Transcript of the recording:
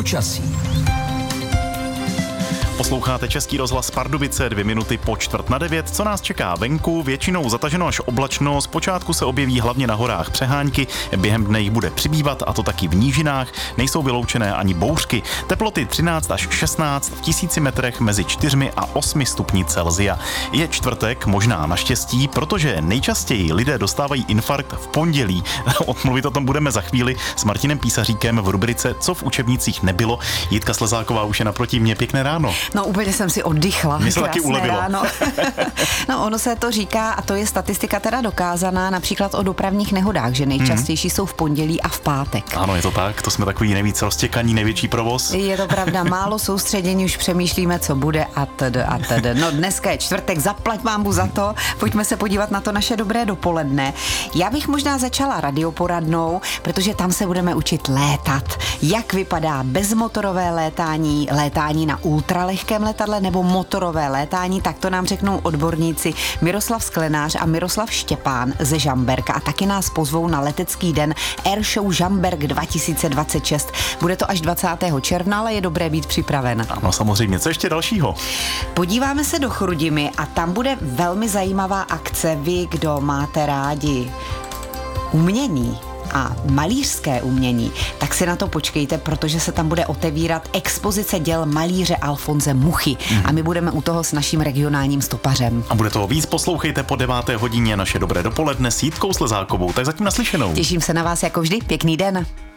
Počasí. Posloucháte Český rozhlas Pardubice, 2 minuty po 8:45. Co nás čeká venku? Většinou zataženo až oblačno. Zpočátku se objeví hlavně na horách přehánky, během dne jich bude přibývat, a to taky v nížinách. Nejsou vyloučené ani bouřky. Teploty 13 až 16, v 1000 metrech mezi 4 a 8 stupni Celsia. Je čtvrtek, možná naštěstí, protože nejčastěji lidé dostávají infarkt v pondělí. Mluvit o tom budeme za chvíli s Martinem Písaříkem v rubrice Co v učebnicích nebylo. Jitka Slezáková už je naproti mě. Pěkné ráno. No úplně jsem si oddychla. Mně se taky ulevilo. Ráno. No ono se to říká, a to je statistika teda dokázaná, například o dopravních nehodách, že nejčastější jsou v pondělí a v pátek. Ano, je to tak, to jsme takový nejvíc roztěkaní, největší provoz. Je to pravda, málo soustředění, už přemýšlíme, co bude a td. No dneska je čtvrtek, zaplať pánbůh za to, pojďme se podívat na to naše dobré dopoledne. Já bych možná začala radioporadnou, protože tam se budeme učit létat. Jak vypadá bezmotorové létání na ultralehkém letadle nebo motorové létání, tak to nám řeknou odborníci Miroslav Sklenář a Miroslav Štěpán ze Žamberka, a taky nás pozvou na letecký den Airshow Žamberk 2026. Bude to až 20. června, ale je dobré být připraven. Ano, samozřejmě. Co ještě dalšího? Podíváme se do Chrudimi a tam bude velmi zajímavá akce. Vy, kdo máte rádi umění a malířské umění, tak si na to počkejte, protože se tam bude otevírat expozice děl malíře Alfonse Muchy a my budeme u toho s naším regionálním stopařem. A bude toho víc, poslouchejte po 9. hodině naše dobré dopoledne s Jitkou Slezákovou. Tak zatím naslyšenou. Těším se na vás jako vždy, pěkný den.